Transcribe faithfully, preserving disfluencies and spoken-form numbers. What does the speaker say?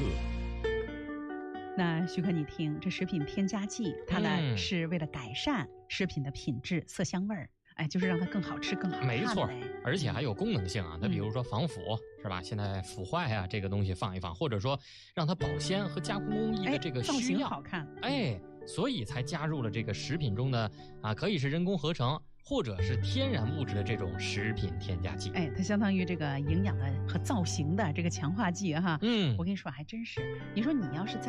刻。 那徐克，你听，这食品添加剂，它呢、嗯、是为了改善食品的品质、色香味儿，哎，就是让它更好吃、更好看。 没错，而且还有功能性啊。它比如说防腐、嗯、是吧？现在腐坏啊，这个东西放一放，或者说让它保鲜和加工工艺的这个需要， 造型好看， 哎，所以才加入了这个食品中的啊，可以是人工合成，或者是天然物质的这种食品添加剂。 哎，它相当于这个营养的和造型的这个强化剂哈。 嗯， 我跟你说还真是，你说你要是在